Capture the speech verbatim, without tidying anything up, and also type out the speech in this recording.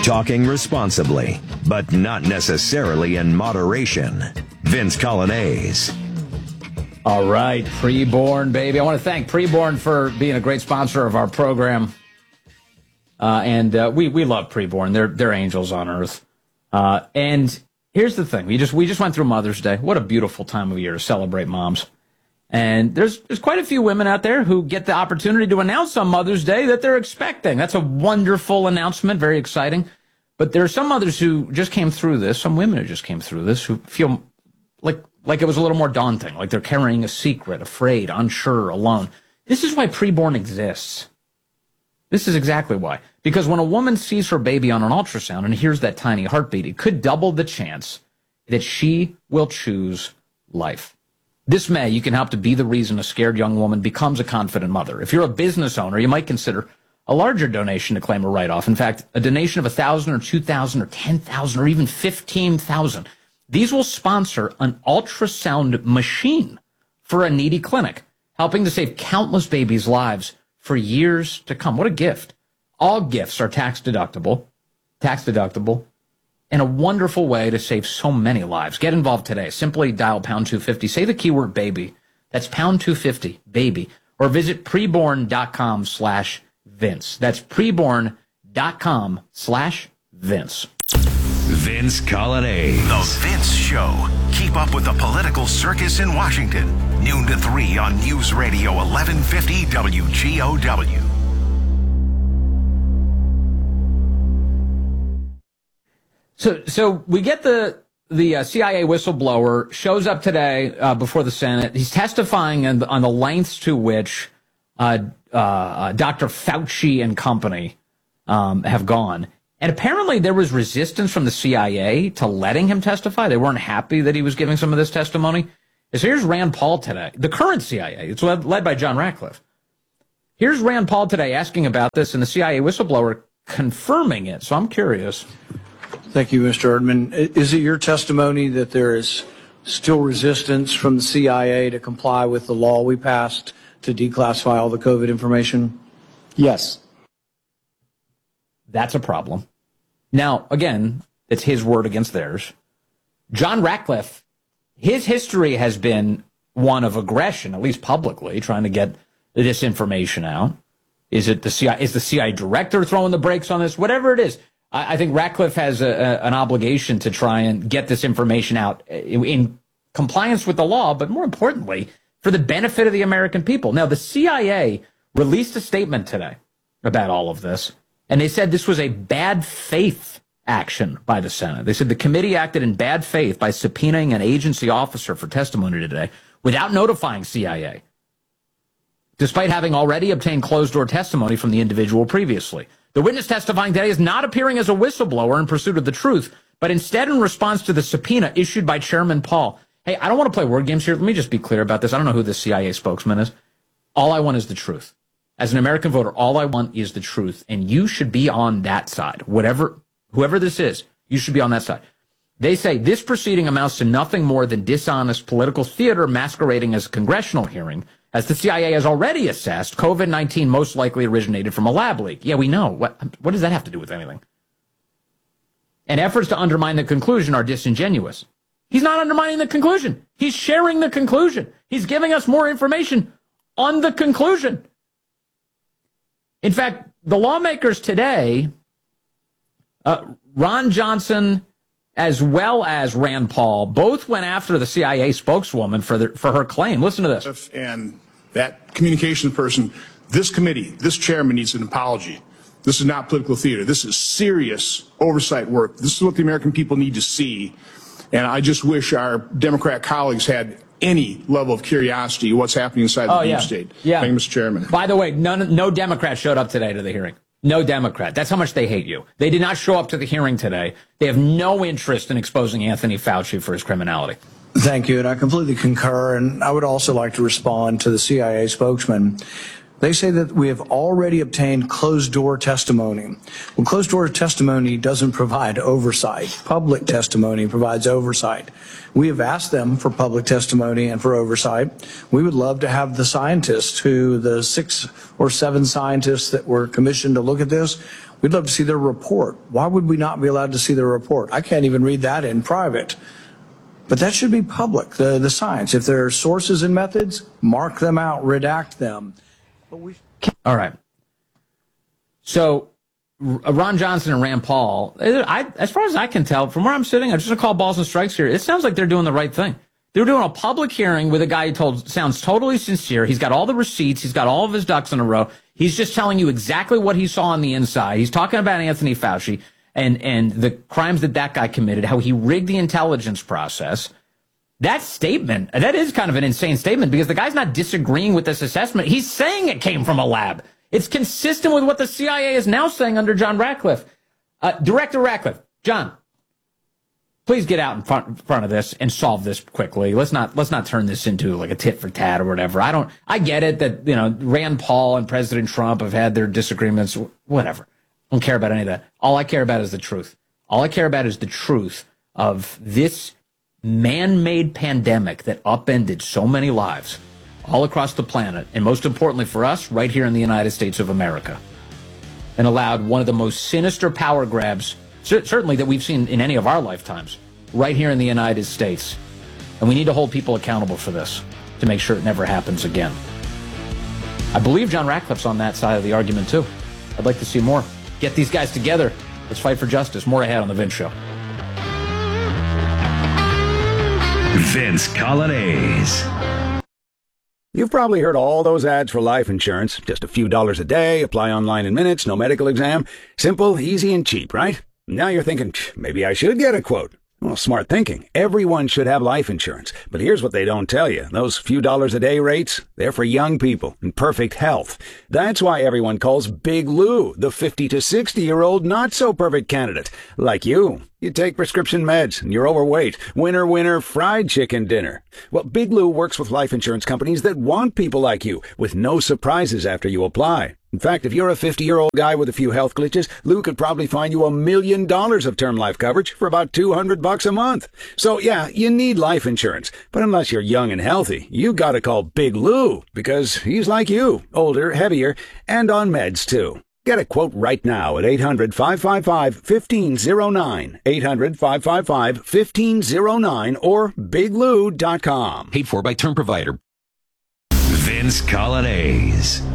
Talking responsibly, but not necessarily in moderation. Vince Coglianese. All right, Preborn, baby. I want to thank Preborn for being a great sponsor of our program. Uh, and uh, we, we love Preborn. They're, they're angels on earth. Uh, and here's the thing. We just, we just went through Mother's Day. What a beautiful time of year to celebrate moms. And there's, there's quite a few women out there who get the opportunity to announce on Mother's Day that they're expecting. That's a wonderful announcement, very exciting. But there are some mothers who just came through this, some women who just came through this, who feel like like it was a little more daunting, like they're carrying a secret, afraid, unsure, alone. This is why Preborn exists. This is exactly why. Because when a woman sees her baby on an ultrasound and hears that tiny heartbeat, it could double the chance that she will choose life. This May, you can help to be the reason a scared young woman becomes a confident mother. If you're a business owner, you might consider a larger donation to claim a write-off. In fact, a donation of one thousand dollars or two thousand dollars or ten thousand dollars or even fifteen thousand dollars. These will sponsor an ultrasound machine for a needy clinic, helping to save countless babies' lives for years to come. What a gift. All gifts are tax deductible, tax deductible, and a wonderful way to save so many lives. Get involved today. Simply dial pound two fifty. Say the keyword baby. That's pound two fifty, baby. Or visit preborn.com slash Vince. That's preborn.com slash Vince. Vince Coglianese. The Vince Show. Keep up with the political circus in Washington. Noon to three on News Radio eleven fifty W G O W. So, so we get the the uh, C I A whistleblower shows up today uh, before the Senate. He's testifying on the, on the lengths to which uh, uh, Doctor Fauci and company um, have gone. And apparently there was resistance from the C I A to letting him testify. They weren't happy that he was giving some of this testimony. So here's Rand Paul today, the current C I A. It's led, led by John Ratcliffe. Here's Rand Paul today asking about this, and the C I A whistleblower confirming it. So I'm curious. Thank you, Mister Erdman. Is it your testimony that there is still resistance from the C I A to comply with the law we passed to declassify all the COVID information? Yes. That's a problem. Now, again, it's his word against theirs. John Ratcliffe, his history has been one of aggression, at least publicly, trying to get this information out. Is it the C I A? Is the C I A director throwing the brakes on this? Whatever it is, I, I think Ratcliffe has a, a, an obligation to try and get this information out in, in compliance with the law, but more importantly, for the benefit of the American people. Now, the C I A released a statement today about all of this. And they said this was a bad faith action by the Senate. They said the committee acted in bad faith by subpoenaing an agency officer for testimony today without notifying C I A, despite having already obtained closed-door testimony from the individual previously. The witness testifying today is not appearing as a whistleblower in pursuit of the truth, but instead in response to the subpoena issued by Chairman Paul. Hey, I don't want to play word games here. Let me just be clear about this. I don't know who this C I A spokesman is. All I want is the truth. As an American voter, all I want is the truth, and you should be on that side. Whatever, whoever this is, you should be on that side. They say this proceeding amounts to nothing more than dishonest political theater masquerading as a congressional hearing, as the C I A has already assessed COVID nineteen most likely originated from a lab leak. Yeah, we know. What, what does that have to do with anything? And efforts to undermine the conclusion are disingenuous. He's not undermining the conclusion. He's sharing the conclusion. He's giving us more information on the conclusion. In fact, the lawmakers today, uh, Ron Johnson as well as Rand Paul, both went after the C I A spokeswoman for the, for her claim. Listen to this. And that communications person, this committee, this chairman needs an apology. This is not political theater. This is serious oversight work. This is what the American people need to see. And I just wish our Democrat colleagues had any level of curiosity what's happening inside the oh, deep yeah. state. Yeah. Thank you, Mister Chairman. By the way, none, no Democrat showed up today to the hearing. No Democrat. That's how much they hate you. They did not show up to the hearing today. They have no interest in exposing Anthony Fauci for his criminality. Thank you, and I completely concur, and I would also like to respond to the C I A spokesman. They say that we have already obtained closed-door testimony. Well, closed-door testimony doesn't provide oversight. Public testimony provides oversight. We have asked them for public testimony and for oversight. We would love to have the scientists who, the six or seven scientists that were commissioned to look at this, We'd love to see their report. Why would we not be allowed to see their report? I can't even read that in private. But that should be public, the, the science. If there are sources and methods, mark them out, redact them. But we... All right. So Ron Johnson and Rand Paul, I, as far as I can tell, from where I'm sitting, I'm just going to call balls and strikes here. It sounds like they're doing the right thing. They're doing a public hearing with a guy who told, sounds totally sincere. He's got all the receipts. He's got all of his ducks in a row. He's just telling you exactly what he saw on the inside. He's talking about Anthony Fauci and, and the crimes that that guy committed, how he rigged the intelligence process. That statement, that is kind of an insane statement because the guy's not disagreeing with this assessment. He's saying it came from a lab. It's consistent with what the C I A is now saying under John Ratcliffe. Uh, Director Ratcliffe, John, please get out in front, in front of this and solve this quickly. Let's not let's not turn this into like a tit for tat or whatever. I don't. I get it that you know Rand Paul and President Trump have had their disagreements. Whatever. I don't care about any of that. All I care about is the truth. All I care about is the truth of this man-made pandemic that upended so many lives all across the planet, and most importantly for us, right here in the United States of America, and allowed one of the most sinister power grabs, certainly that we've seen in any of our lifetimes, right here in the United States. And we need to hold people accountable for this to make sure it never happens again. I believe John Ratcliffe's on that side of the argument, too. I'd like to see more. Get these guys together. Let's fight for justice. More ahead on The Vince Show. Vince Coglianese. You've probably heard all those ads for life insurance. Just a few dollars a day, apply online in minutes, no medical exam. Simple, easy, and cheap, right? Now you're thinking, maybe I should get a quote. Well, smart thinking. Everyone should have life insurance. But here's what they don't tell you. Those few dollars a day rates, they're for young people in perfect health. That's why everyone calls Big Lou the fifty to sixty-year-old not-so-perfect candidate. Like you. You take prescription meds, and you're overweight. Winner, winner, fried chicken dinner. Well, Big Lou works with life insurance companies that want people like you, with no surprises after you apply. In fact, if you're a fifty-year-old guy with a few health glitches, Lou could probably find you a million dollars of term life coverage for about two hundred bucks a month. So, yeah, you need life insurance. But unless you're young and healthy, you gotta call Big Lou, because he's like you, older, heavier, and on meds, too. Get a quote right now at eight hundred, five five five, one five zero nine, eight hundred, five five five, one five zero nine, or big lou dot com. Paid for by Term Provider. Vince Coglianese.